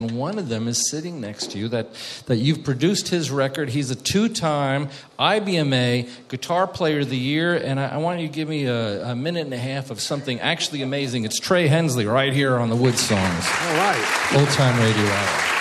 One of them is sitting next to you, that you've produced his record. He's a 2-time IBMA Guitar Player of the Year, and I want you to give me a minute and a half of something actually amazing. It's Trey Hensley right here on the Wood Songs. All right. Old Time Radio Hour.